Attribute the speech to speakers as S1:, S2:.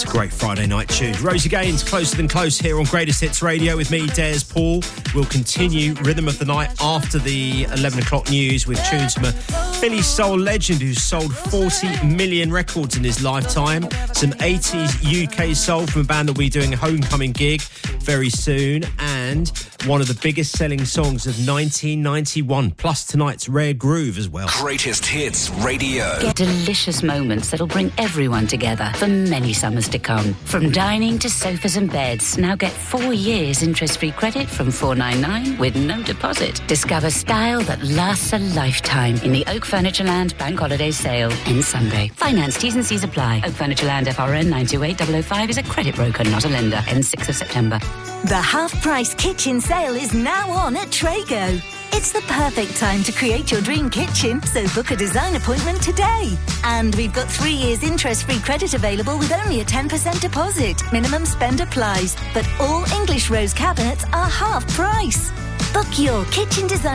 S1: It's a great Friday night tune. Rosie Gaines, Closer Than Close, here on Greatest Hits Radio with me, Des Paul. We'll continue Rhythm of the Night after the 11 o'clock news with tunes from a Philly soul legend who's sold 40 million records in his lifetime. Some 80s UK soul from a band that will be doing a homecoming gig very soon, and one of the biggest selling songs of 1991, plus tonight's Rare Groove as well.
S2: Greatest Hits Radio.
S3: Get delicious moments that'll bring everyone together for many summers to come. From dining to sofas and beds, now get 4 years interest-free credit from $4.99 with no deposit. Discover style that lasts a lifetime in the Oak Furnitureland Bank Holiday Sale. Ends Sunday. Finance T's and C's apply. Oak Furnitureland FRN 928005 is a credit broker, not a lender. Ends 6th of September.
S4: The half-price kitchen sale is now on at Trago. It's the perfect time to create your dream kitchen, so book a design appointment today. And we've got 3 years interest-free credit available with only a 10% deposit. Minimum spend applies, but all English rose cabinets are half price. Book your kitchen design